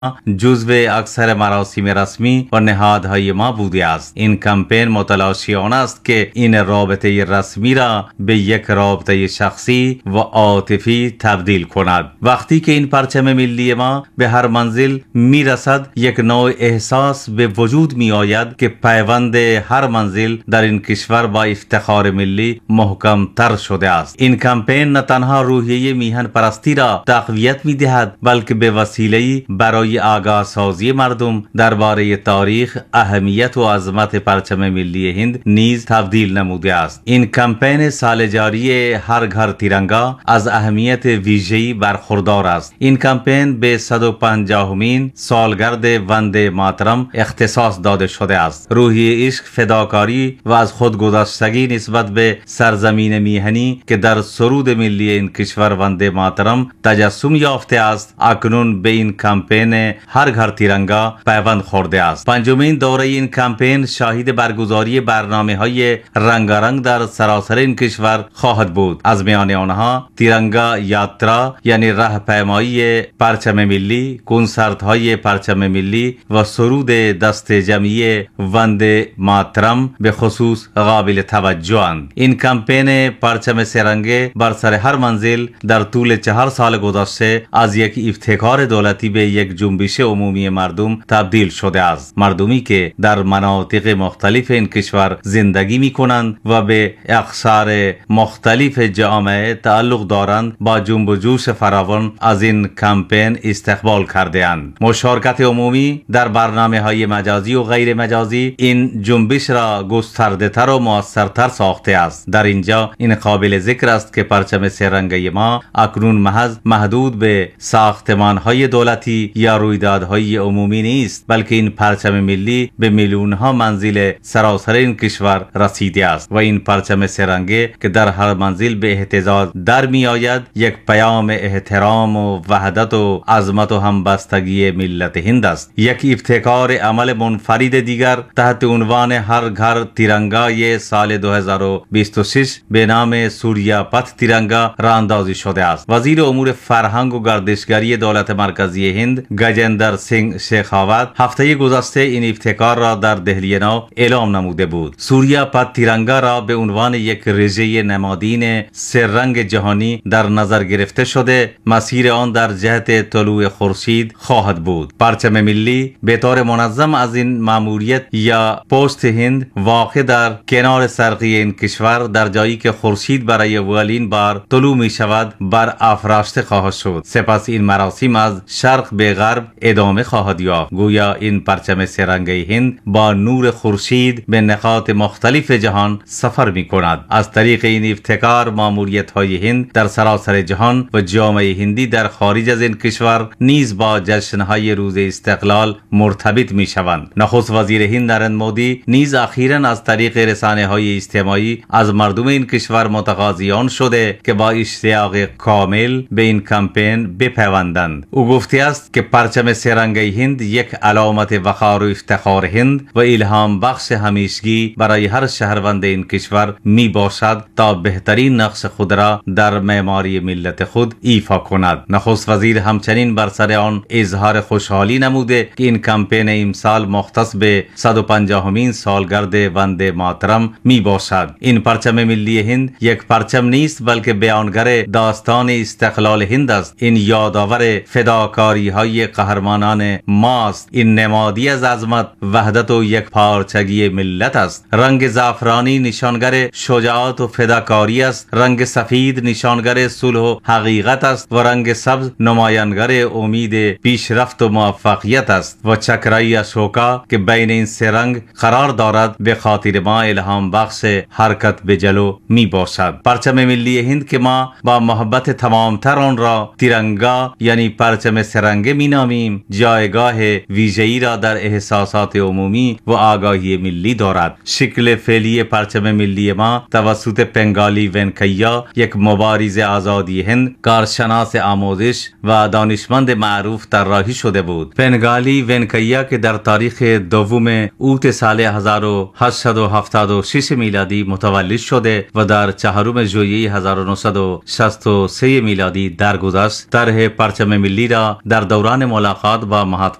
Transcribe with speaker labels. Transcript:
Speaker 1: جزو اکثر مراسم رسمی و نهادهای ما بوده است. این کمپین متلاشیانه است که این رابطه رسمی را به یک رابطه شخصی و عاطفی تبدیل کند. وقتی که این پرچم ملی ما به هر منزل می رسد، یک نوع احساس به وجود می آید که پیوند هر منزل در این کشور با افتخار ملی محکم تر شده است. این کمپین نه تنها روحیه میهن پرستی را تقویت می دهد، بلکه به وسیله برای آگاه سازی مردم درباره تاریخ، اهمیت و عظمت پرچم ملی هند نیز تبدیل نموده است. این کمپین سال جاری هر گھر تیرنگا از اهمیت ویژه‌ای برخوردار است. این کمپین به 150مین سالگرد وندے ماترم اختصاص داده شده است. روحی عشق، فداکاری و از خودگذشتگی نسبت به سرزمین میهنی که در سرود ملی این کشور وندے ماترم تجسم یافته است، اکنون به این کمپین هر گھر تیرنگا پیوند خورده است. پنجمین دوره این کمپین شاهد برگزاری برنامه‌های رنگارنگ در سراسر این کشور خواهد بود. از میان آنها تیرنگا یاترا یعنی راهپیمایی پرچم ملی، کنسرت‌های پرچم ملی و سرود دست جمعی وندے ماترم به خصوص قابل توجه‌اند. این کمپین پرچم سه‌رنگه بر سر هر منزل در طول 4 سال گذشته از یک ابتکار دولتی به یک جنبش عمومی مردم تبدیل شده است. مردمی که در مناطق مختلف این کشور زندگی می کنند و به اقشار مختلف جامعه تعلق دارند با جنب و جوش فراوان از این کمپین استقبال کرده اند. مشارکت عمومی در برنامه‌های مجازی و غیر مجازی این جنبش را گسترده تر و مؤثرتر ساخته است. در اینجا این قابل ذکر است که پرچم سه‌رنگه ما اکنون محض محدود به ساختمان‌های دولتی یا رویدادهای عمومی نیست، بلکه این پرچم ملی به میلیون‌ها منزل سراسر این کشور رسیده است و این پرچم سه‌رنگه که در هر منزل به اهتزاز در می آید یک پیام احترام و وحدت و عظمت و همبستگی ملت هند است. یک ابتکار عمل منفرد دیگر تحت عنوان هر گھر تیرنگای سال 2026 به نام سوریا پت تیرنگا راه اندازی شده است. وزیر امور فرهنگ و گردشگری دولت مرکزی هند گجندر سینگ شیخاوت هفته گذشته این ابتکار را در دهلی نو اعلام نموده بود. سوریا پت تیرنگا را به عنوان یک رژه نمادین سه‌رنگ جهانی در نظر گرفته شده مسیر آن در جهت طلوع خورشید خواهد بود. پرچم ملی به طور منظم از این ماموریت یا پست هند واقع در کنار شرقی این کشور در جایی که خورشید برای اولین بار طلوع می شود بر افراشته خواهد شد. سپس این مراسم از شرق به غرب ادامه خواهد یافت. گویا این پرچم سه‌رنگه هند با نور خورشید به نقاط مختلف جهان سفر می کند. از طریق این ابتکار ماموریت های هند در سراسر جهان و جامعه هندی در خارج از این کشور نیز با جشن های روز استقلال مرتبط می شوند. نخست وزیر هند نریندر مودی نیز اخیراً از طریق رسانه های اجتماعی از مردم این کشور متقاضیان شده که با اشتیاق کامل به این کمپین بپیوندند. او گفته است که پرچم سه‌رنگه هند یک علامت وقار و افتخار هند و الهام بخش همیشگی برای هر شهروند این کشور می باشد تا بهترین نقش خود را در معماری ملت خود ایفا کند. نخست وزیر همچنین بر سر آن اظهار خوشحالی نموده که این کمپین امسال مختص به 150مین سالگرد وندے ماترم می باشد. این پرچم ملی هند یک پرچم نیست بلکه بیانگر داستان استقلال هند است. این یادآور فداکاری های قهرمانان ماست. این نمادی از عظمت، وحدت و یک پارچگی ملت است. رنگ زعفرانی نشانگر شجاعت و فداکاری است. رنگ سفید نشانگر صلح و حقیقت است و رنگ سبز نمایانگر امید پیشرفت و موفقیت است و چکرای اشوکا که بین این سه رنگ قرار دارد به خاطر ما الهام بخش حرکت به جلو می باشد. پرچم ملی هند که ما با محبت تمامتر آن را تیرنگا یعنی پرچم سه‌رنگه می نامیم، جایگاه ویژه‌ای را در احساسات عمومی و آگاهی ملی دارد. شکل فعلی پرچم ملی ما توسط پنگالی ونکیا، یک مبارز آزادی هند، کارشناس آموزش و دانشمند معروف طراحی شده بود. پنگالی ونکیا که در تاریخ دوم اوت سال 1876 میلادی متولد شده و در 4 ژوئیه 1963 میلادی درگذشت، طرح پرچم ملی را در دوران ملاقات با مهاتما